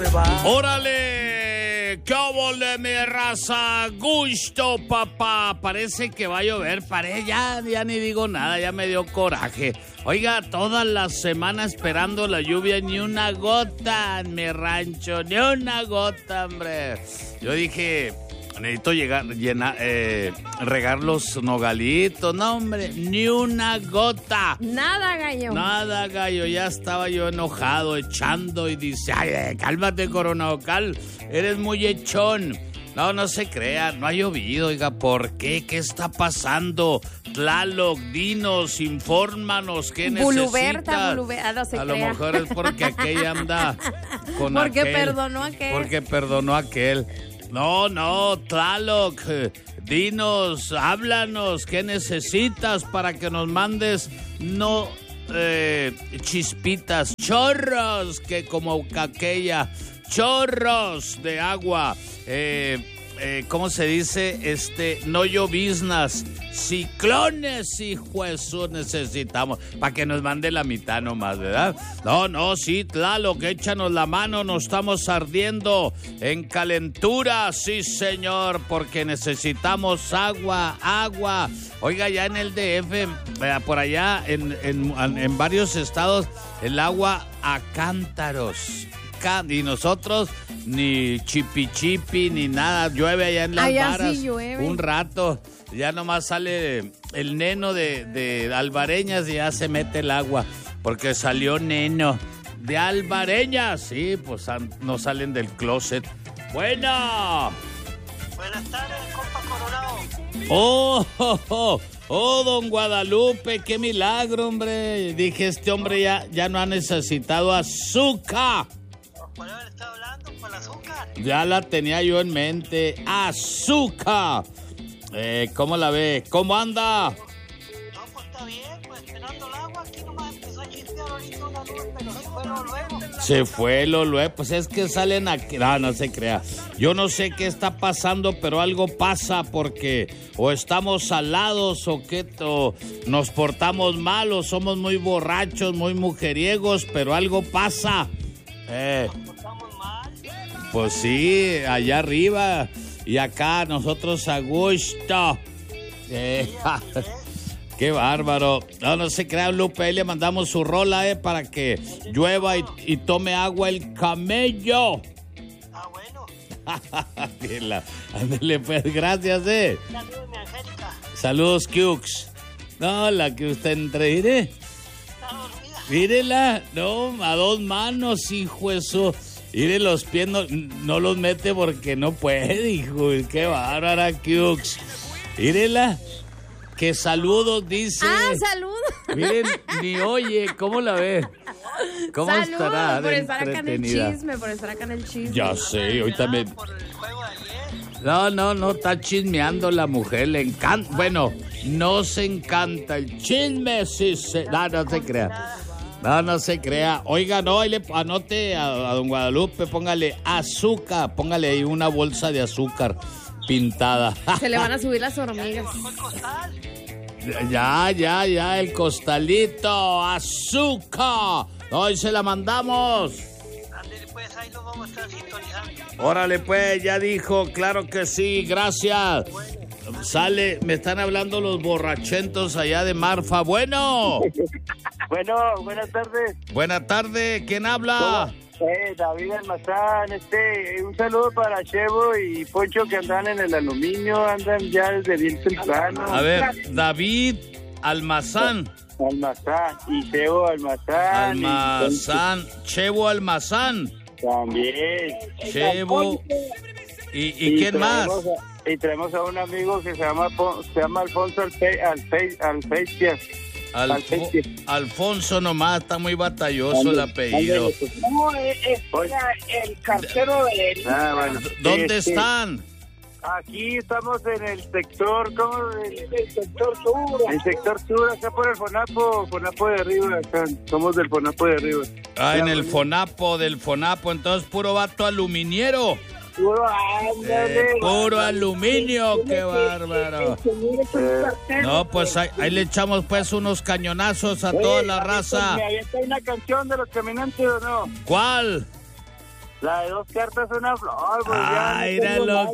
barba. ¡Órale! ¡Qué óvole, mi raza! ¡Gusto, papá! Parece que va a llover, ya ni digo nada, ya me dio coraje. Oiga, toda la semana esperando la lluvia, ni una gota en mi rancho, ni una gota, hombre. Yo dije, necesito regar los nogalitos, no, hombre, ni una gota. Nada, gallo. Nada, gallo, ya estaba yo enojado, echando y dice, ay, cálmate, Coronaocal, eres muy echón. No se crea, no ha llovido, oiga, ¿por qué? ¿Qué está pasando? Tlaloc, dinos, infórmanos, ¿qué necesitas? No se a crea. lo mejor es porque aquella anda con porque aquel. Perdonó a aquel. Porque perdonó a aquel. No, Tlaloc, dinos, háblanos, ¿qué necesitas para que nos mandes chispitas, chorros, que como aquella, chorros de agua, ¿cómo se dice? No lloviznas, ciclones, hijo de eso necesitamos, para que nos mande la mitad nomás, ¿verdad? No, sí, Tlaloc, échanos la mano, nos estamos ardiendo en calentura, sí, señor, porque necesitamos agua. Oiga, ya en el DF, por allá, en varios estados, el agua a cántaros. Y nosotros ni chipi ni nada, llueve allá en las varas, sí llueve. Un rato, ya nomás sale el neno de Alvareñas y ya se mete el agua, porque salió neno de Alvareñas, sí, pues no salen del closet. Buenas tardes, compa Coronado. Don Guadalupe, qué milagro, hombre. Dije, este hombre ya no ha necesitado azúcar. ¿Por qué le estaba hablando? ¿Por el azúcar? Ya la tenía yo en mente. ¡Azúcar! ¿Cómo la ve? ¿Cómo anda? No, pues está bien, pues esperando el agua. Aquí nomás empezó a chispear ahorita una nube, pero se fue luego. Se fue luego. Pues es que salen aquí. No se crea. Yo no sé qué está pasando, pero algo pasa porque o estamos salados o nos portamos mal o somos muy borrachos, muy mujeriegos, pero algo pasa. Pues sí, allá arriba y acá nosotros a gusto. Qué bárbaro. No se crea, Lupe, ahí le mandamos su rola para que llueva y tome agua el camello. Bueno. Ándale, pues, gracias, Saludos, mi Angélica. Saludos, Cukes. No, la que usted entre, Está dormida. Mírela, no, a dos manos, hijo, eso. Mire, los pies no los mete porque no puede, hijo. Qué bárbara, Cukes. Mírela, que saludos, dice. ¡Saludos! Miren, ni oye, ¿cómo la ve? ¿Cómo estará por de estar acá en el chisme, Ya sé, hoy también. Por el juego de ayer. No, está chismeando la mujer, le encanta. Bueno, nos encanta el chisme, sí. No se crea. No se crea. Oiga, ahí le anote a don Guadalupe, póngale azúcar, póngale ahí una bolsa de azúcar pintada. Se le van a subir las hormigas. Ya, el costalito, azúcar. Hoy se la mandamos. Ándale, pues, ahí lo vamos a estar sintonizando. Órale, pues, ya dijo, claro que sí, gracias. Sale, me están hablando los borrachentos allá de Marfa. Bueno, buenas tardes. Buenas tardes, ¿quién habla? David Almazán, un saludo para Chevo y Poncho que andan en el aluminio, andan ya desde bien temprano. A ver, David Almazán y Chevo Almazán. Chevo Almazán. También. Chevo. ¿Y quién más? Y traemos a un amigo que se llama Alfonso Alfeitia. Alfonso nomás, está muy batalloso el apellido. No, el cartero de él. Bueno. ¿Dónde están? Aquí estamos en el sector, el sector sur. El sector sur, acá por el Fonapo de arriba, acá. Somos del Fonapo de arriba. En el Fonapo, entonces puro vato aluminiero. Puro aluminio, qué bárbaro. No, pues ahí le echamos pues unos cañonazos a toda la raza. ¿Me avienta una canción de los caminantes o no? ¿Cuál? La de 2 cartas una flor, pues Ah, míralo,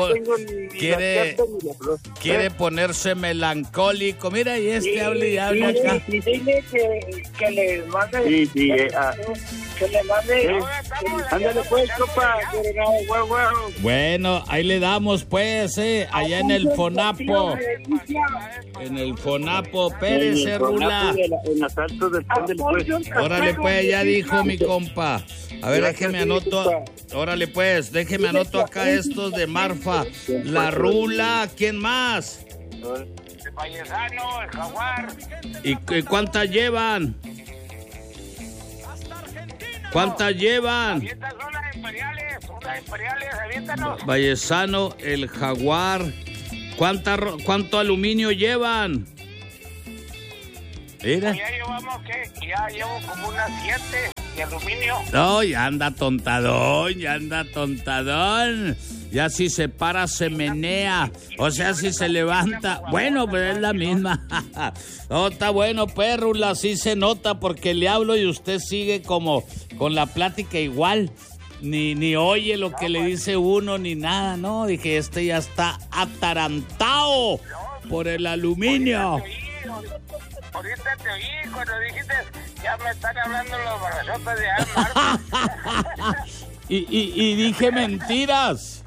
quiere ponerse melancólico. Mira, y hable y hable acá. Y dile que le mande. Sí, que le mande. Ándale pues, copa. Bueno, ahí le damos pues, allá en el Fonapo. En el Fonapo, Pérez, Rula. En las altas del pues. Órale pues, ya dijo mi compa. A ver, déjeme anoto. Órale pues, déjeme anoto acá estos de Marfa. La Rula, ¿quién más? El Vallesano, el Jaguar. ¿Y cuántas llevan? ¿Cuántas llevan? Avientas unas imperiales, aviéntanos. Vallesano, el Jaguar. ¿Cuánto aluminio llevan? Mira. Ya llevamos, ¿qué? Ya llevo como unas 7 de aluminio. No, ya anda tontadón. Ya si se para, se menea. O sea, si se levanta. Bueno, pues es la misma. No, está bueno, Pérrula, sí se nota porque le hablo y usted sigue como con la plática igual. Ni oye lo que le dice uno, ni nada, ¿no? Dije, ya está atarantado por el aluminio. Ahorita te oí cuando dijiste, ya me están hablando los barrachotes de Almar. y dije mentiras.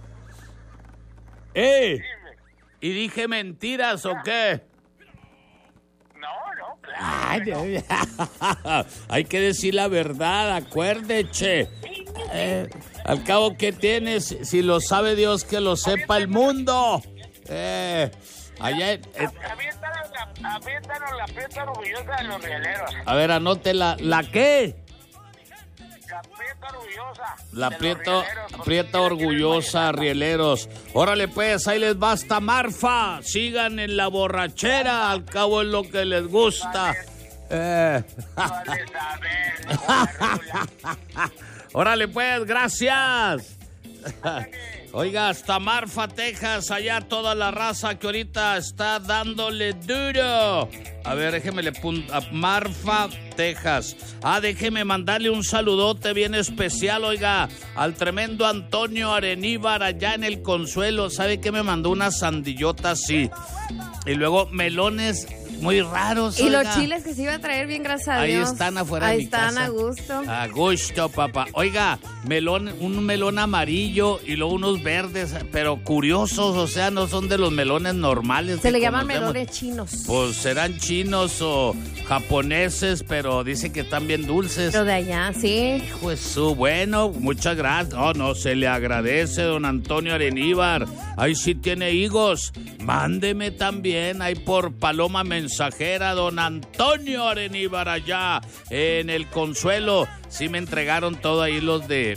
¿Y dije mentiras o qué? No, claro. Hay que decir la verdad, acuérdese. Al cabo, ¿qué tienes? Si lo sabe Dios, que lo sepa el mundo. Allá. Aviéntanos la fiesta orgullosa de los rieleros. A ver, anótela. ¿La qué? La fiesta orgullosa. La prieta orgullosa, rieleros. Órale pues, ahí les va hasta Marfa. Sigan en la borrachera, al cabo es lo que les gusta. Órale pues, gracias. Oiga, hasta Marfa, Texas, allá toda la raza que ahorita está dándole duro. A ver, déjeme a Marfa, Texas. Déjeme mandarle un saludote bien especial, oiga, al tremendo Antonio Areníbar allá en el Consuelo. ¿Sabe qué? Me mandó una sandillota así. Y luego melones muy raros, y oiga. los chiles que se iba a traer bien, gracias a Ahí Dios. están afuera de mi casa. Ahí están a gusto. A gusto, papá. Oiga, un melón amarillo y luego unos verdes, pero curiosos, o sea, no son de los melones normales. Se le llaman melones chinos. Pues serán chinos o japoneses, pero dicen que están bien dulces. Pero de allá, sí. Pues bueno, muchas gracias. No, se le agradece, don Antonio Areníbar. Ahí sí tiene higos. Mándeme también, ahí por Paloma Mensajera, don Antonio Areníbar allá en el Consuelo. Sí me entregaron todo ahí los de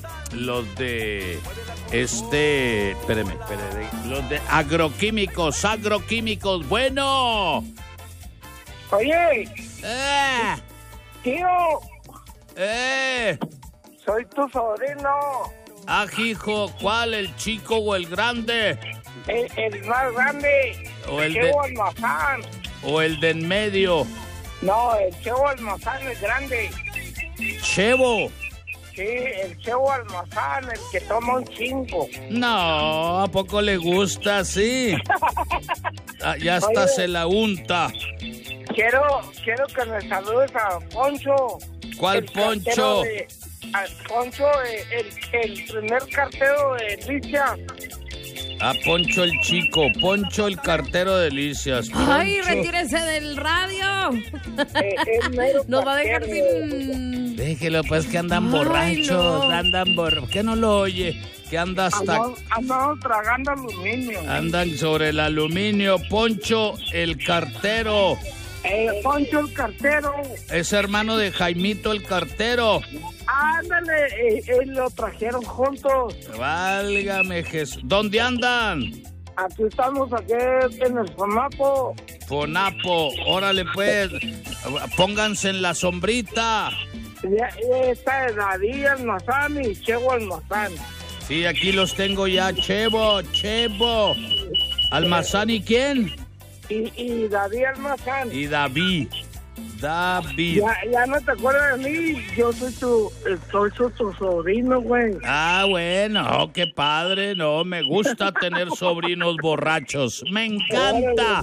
espéreme, los de agroquímicos, bueno. Oye, tío, soy tu sobrino. Hijo, ¿cuál? ¿El chico o el grande? El más grande. O el Chevo Almazán. ¿O el de en medio? No, el Chevo Almazán es grande. ¿Chevo? Sí, el Chevo Almazán, el que toma un chingo. No, ¿a poco le gusta así? Ya hasta Oye, se la unta. Quiero que me saludes a Poncho. ¿Cuál Poncho? Poncho, el primer cartero de Licia. Poncho el chico, Poncho el cartero de Delicias. ¡Ay, retírese del radio! Nos va a dejar sin... Déjelo, pues, que andan borrachos, no. ¿Qué no lo oye? Que anda hasta... Andamos tragando aluminio. Andan sobre el aluminio. Poncho el cartero. Poncho el cartero. Es hermano de Jaimito el cartero. Ándale, lo trajeron juntos. Válgame Jesús. ¿Dónde andan? Aquí estamos, aquí en el Fonapo. Fonapo, órale pues. Pónganse en la sombrita. Ya está David Almazán y Chevo Almazán. Sí, aquí los tengo ya. Chevo. ¿Almazán y quién? Y David Almazán. Y David. David. Ya no te acuerdas de mí. Yo soy tu sobrino, güey. Ah, bueno, qué padre. No, me gusta tener sobrinos borrachos. Me encanta.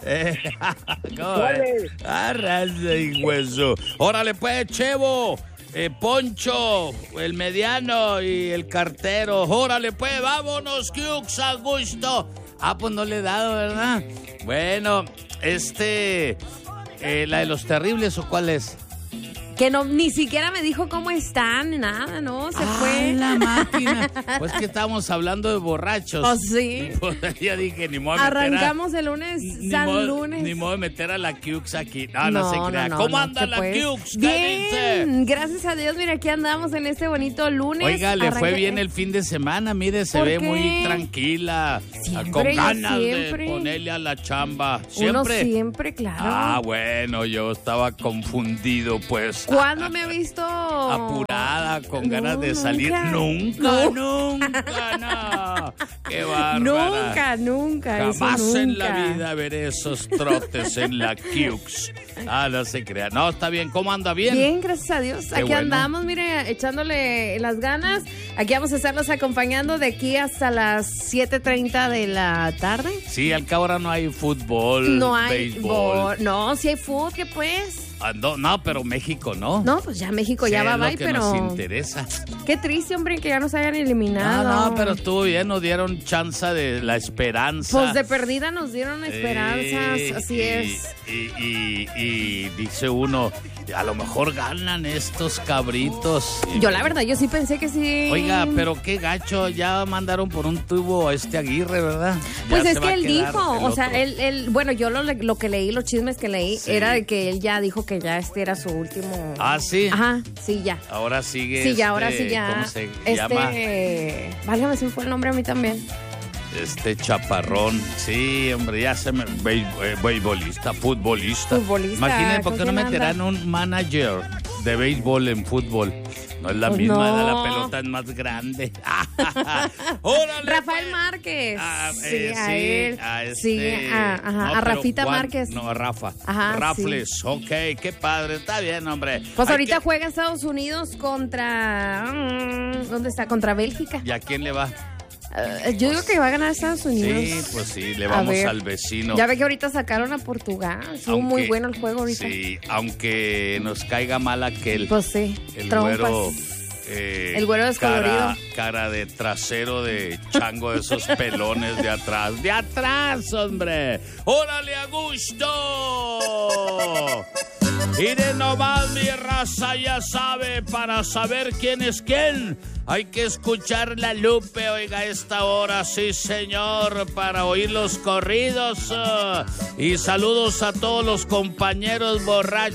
Órale, pues, Chevo. Poncho, el mediano y el cartero. Órale, pues, vámonos, Cukes, a gusto. Ah, pues no le he dado, ¿verdad? Bueno, ¿la de los terribles o cuál es? Que no, ni siquiera me dijo cómo están, nada, no, se fue. La máquina. Pues que estábamos hablando de borrachos. Oh, sí. Pues ya dije, ni modo de arrancamos el lunes, lunes. Ni modo de meter a la Cukes aquí. No se crea. No, ¿Cómo anda la Cukes? Bien, gracias a Dios, mira, aquí andamos en este bonito lunes. Oiga, le fue bien el fin de semana, mire, se ve muy tranquila. Siempre, con ganas de ponerle a la chamba. ¿Siempre? Uno siempre, claro. Ah, bueno, yo estaba confundido, pues. ¿Cuándo me ha visto? Apurada, con ganas de salir. Nunca, no. Qué bárbara. Nunca. Jamás eso nunca. En la vida veré esos trotes en la Cukes. No se crea. No, está bien. ¿Cómo anda? ¿Bien? Bien, gracias a Dios. Qué aquí bueno. andamos, mire, echándole las ganas. Aquí vamos a estarlos acompañando de aquí hasta las 7:30 de la tarde. Sí, al cabo ahora no hay fútbol, No hay béisbol. No, sí hay fútbol, ¿qué pues? No, pero México no. No, pues ya México ya va, bye, pero nos interesa. qué triste, hombre, que ya nos hayan eliminado. No, pero estuvo bien, nos dieron chance de la esperanza. Pues de perdida nos dieron esperanzas, así es. Y dice uno, a lo mejor ganan estos cabritos. Yo la verdad, yo sí pensé que sí. Oiga, pero qué gacho, ya mandaron por un tubo a Aguirre, ¿verdad? Pues Ya es se va que a él quedar dijo, el o sea, otro. él, bueno, yo lo que leí, los chismes que leí, Sí. era de que él ya dijo que ya era su último. Ah, ¿sí? Ajá, sí, ya. Ahora sigue. Sí, ya, ahora sí, ya. ¿Cómo se llama? Válgame, si me fue el nombre a mí también. Chaparrón. Sí, hombre, ya se me. Beisbolista, futbolista. Imagínense, ¿por qué no meterán un manager de béisbol en fútbol? No es la Pues misma, no. la pelota es más grande. ¡Órale, Rafael pues! Márquez. Sí, a él. No, a pero Rafita Juan- Márquez. No, a Rafa. Ajá, Rafles, ok, qué padre, está bien, hombre. Pues Hay ahorita que- juega Estados Unidos contra... ¿dónde está? Contra Bélgica. ¿Y a quién le va? Yo digo que va a ganar Estados Unidos. Sí, pues sí, le A vamos ver. al vecino. Ya ve que ahorita sacaron a Portugal. Estuvo muy bueno el juego ahorita. Sí, aunque nos caiga mal aquel. Pues sí, el trompas. güero. El güero descolorido. Cara de trasero de chango de esos pelones de atrás. ¡De atrás, hombre! ¡Órale, a gusto! Mire nomás, mi raza, ya sabe, para saber quién es quién, hay que escuchar la Lupe, oiga, a esta hora, sí señor, para oír los corridos. Y saludos a todos los compañeros borrachos.